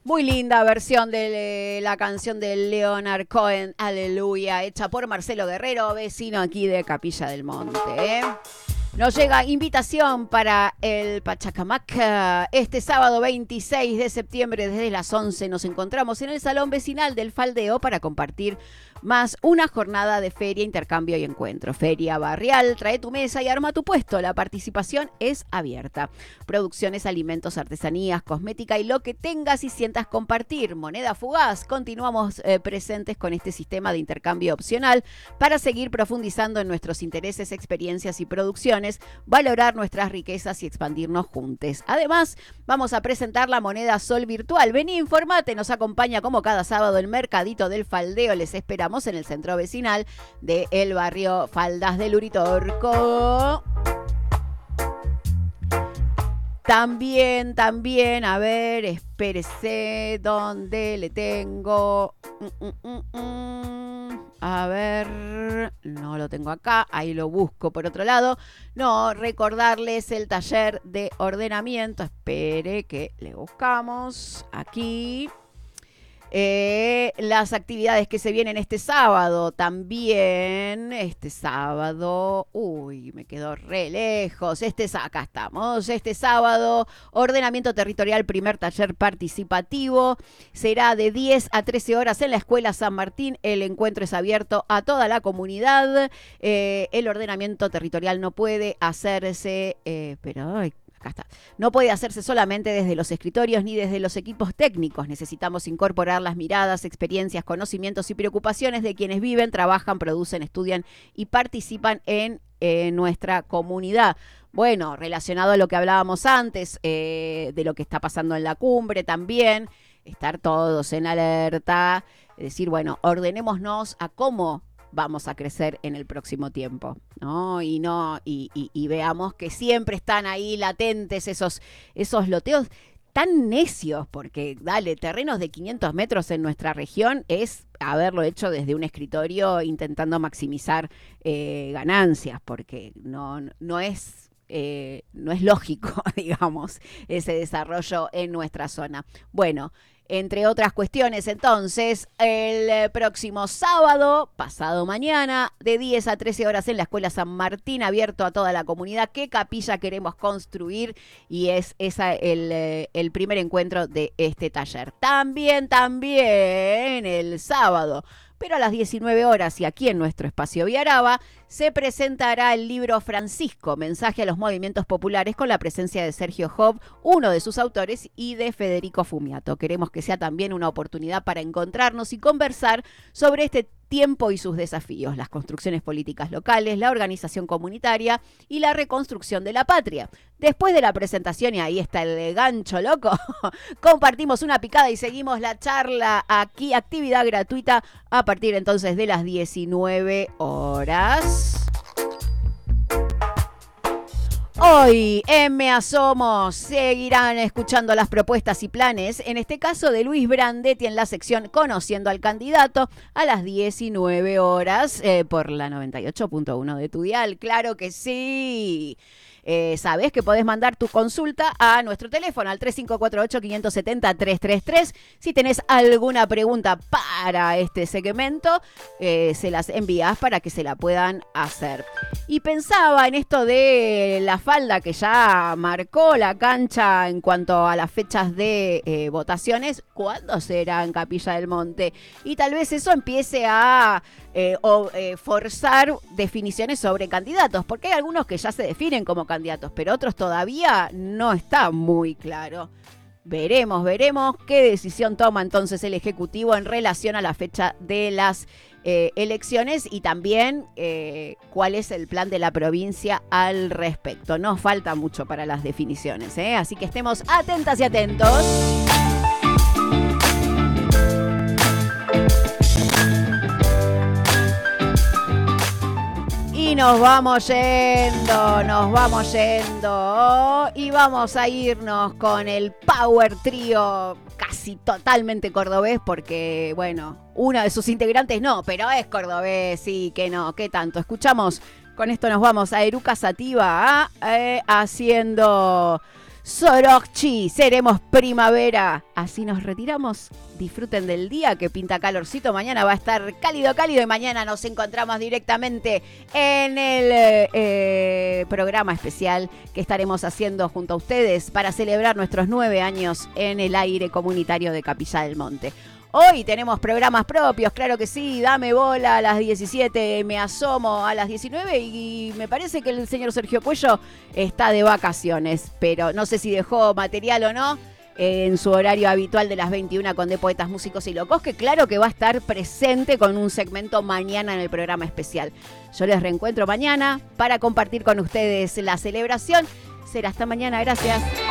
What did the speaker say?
Muy linda versión de la canción de Leonard Cohen, Aleluya, hecha por Marcelo Guerrero, vecino aquí de Capilla del Monte. Nos llega invitación para el Pachacamac. Este sábado 26 de septiembre desde las 11 nos encontramos en el Salón Vecinal del Faldeo para compartir más una jornada de feria, intercambio y encuentro. Feria barrial, trae tu mesa y arma tu puesto. La participación es abierta. Producciones, alimentos, artesanías, cosmética y lo que tengas y sientas compartir. Moneda fugaz. Continuamos presentes con este sistema de intercambio opcional para seguir profundizando en nuestros intereses, experiencias y producciones, valorar nuestras riquezas y expandirnos juntos. Además, vamos a presentar la moneda Sol virtual. Vení, informate, nos acompaña como cada sábado el Mercadito del Faldeo. Les esperamos en el centro vecinal del barrio Faldas del Uritorco. También, a ver, espérese, ¿dónde le tengo? A ver, no lo tengo acá, ahí lo busco por otro lado. No, recordarles el taller de ordenamiento, espere que le buscamos aquí. Las actividades que se vienen este sábado también, este sábado, me quedó re lejos, acá estamos, este sábado, ordenamiento territorial, primer taller participativo, será de 10 a 13 horas en la Escuela San Martín, el encuentro es abierto a toda la comunidad, el ordenamiento territorial no puede hacerse, acá está. No puede hacerse solamente desde los escritorios ni desde los equipos técnicos. Necesitamos incorporar las miradas, experiencias, conocimientos y preocupaciones de quienes viven, trabajan, producen, estudian y participan en nuestra comunidad. Bueno, relacionado a lo que hablábamos antes, de lo que está pasando en la cumbre también, estar todos en alerta, es decir, bueno, ordenémonos a cómo vamos a crecer en el próximo tiempo, ¿no? Y veamos que siempre están ahí latentes esos loteos tan necios, porque dale, terrenos de 500 metros en nuestra región es haberlo hecho desde un escritorio intentando maximizar ganancias, porque no es lógico, digamos, ese desarrollo en nuestra zona. Bueno, entre otras cuestiones, entonces, el próximo sábado, pasado mañana, de 10 a 13 horas en la Escuela San Martín, abierto a toda la comunidad, qué capilla queremos construir, y es el primer encuentro de este taller. También, el sábado, pero a las 19 horas y aquí en nuestro espacio Viaraba, se presentará el libro Francisco, Mensaje a los Movimientos Populares, con la presencia de Sergio Job, uno de sus autores, y de Federico Fumiato. Queremos que sea también una oportunidad para encontrarnos y conversar sobre este tiempo y sus desafíos, las construcciones políticas locales, la organización comunitaria y la reconstrucción de la patria. Después de la presentación, y ahí está el gancho loco, compartimos una picada y seguimos la charla aquí, actividad gratuita a partir entonces de las 19 horas. Hoy en Me Asomo seguirán escuchando las propuestas y planes, en este caso de Luis Brandetti en la sección Conociendo al Candidato, a las 19 horas por la 98.1 de tu dial. ¡Claro que sí! Sabés que podés mandar tu consulta a nuestro teléfono al 3548-570-333. Si tenés alguna pregunta para este segmento, se las envías para que se la puedan hacer. Y pensaba en esto de la falda que ya marcó la cancha en cuanto a las fechas de votaciones. ¿Cuándo será en Capilla del Monte? Y tal vez eso empiece a forzar definiciones sobre candidatos, porque hay algunos que ya se definen como candidatos, pero otros todavía no está muy claro. Veremos qué decisión toma entonces el Ejecutivo en relación a la fecha de las elecciones, y también cuál es el plan de la provincia al respecto. Nos falta mucho para las definiciones, así que estemos atentas y atentos. Y nos vamos yendo y vamos a irnos con el Power Trío casi totalmente cordobés, porque, bueno, uno de sus integrantes no, pero es cordobés, sí, que no, qué tanto. Escuchamos, con esto nos vamos a Eruca Sativa haciendo Sorocchi, seremos primavera. Así nos retiramos. Disfruten del día que pinta calorcito. Mañana va a estar cálido, cálido. Y mañana nos encontramos directamente en el programa especial que estaremos haciendo junto a ustedes para celebrar nuestros 9 años en el aire comunitario de Capilla del Monte. Hoy tenemos programas propios, claro que sí. Dame bola a las 17, me asomo a las 19 y me parece que el señor Sergio Cuello está de vacaciones, pero no sé si dejó material o no en su horario habitual de las 21 con De Poetas, Músicos y Locos, que claro que va a estar presente con un segmento mañana en el programa especial. Yo les reencuentro mañana para compartir con ustedes la celebración. Será hasta mañana, gracias.